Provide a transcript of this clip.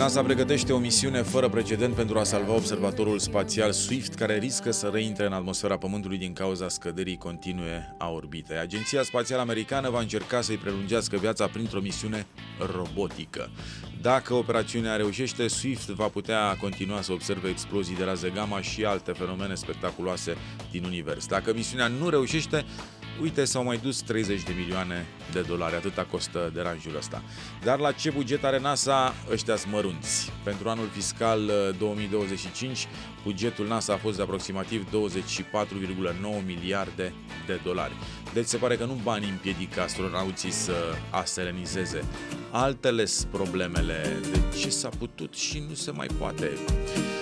NASA pregătește o misiune fără precedent pentru a salva observatorul spațial Swift, care riscă să reintre în atmosfera Pământului din cauza scăderii continue a orbitei. Agenția Spațială Americană va încerca să-i prelungească viața printr-o misiune robotică. Dacă operațiunea reușește, Swift va putea continua să observe explozii de raze gamma și alte fenomene spectaculoase din univers. Dacă misiunea nu reușește, uite, s-au mai dus 30 de milioane de dolari, atâta costă deranjul ăsta. Dar la ce buget are NASA, ăștia-s mărunți. Pentru anul fiscal 2025, bugetul NASA a fost de aproximativ 24,9 miliarde de dolari. Deci se pare că nu banii împiedică astronauții să aselenizeze. Altele-s problemele, de ce s-a putut și nu se mai poate.